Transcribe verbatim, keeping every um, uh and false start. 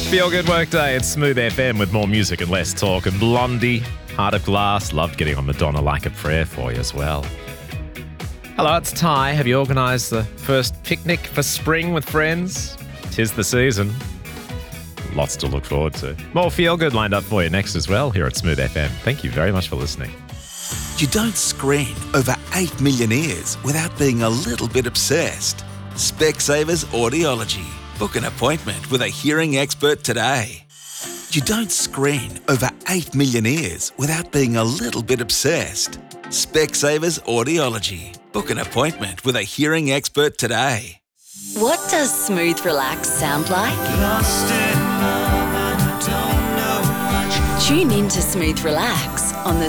Feel Good Workday. It's Smooth F M with more music and less talk. And Blondie, Heart of Glass, loved getting on Madonna Like a Prayer for you as well. Hello, it's Ty. Have you organised the first picnic for spring with friends? 'Tis the season. Lots to look forward to. More Feel Good lined up for you next as well here at Smooth F M. Thank you very much for listening. You don't screen over eight million ears without being a little bit obsessed. Specsavers Audiology. Book an appointment with a hearing expert today. You don't screen over eight million ears without being a little bit obsessed. Specsavers Audiology. Book an appointment with a hearing expert today. What does smooth relax sound like? Lost in love and I don't know much. Tune in to Smooth Relax on the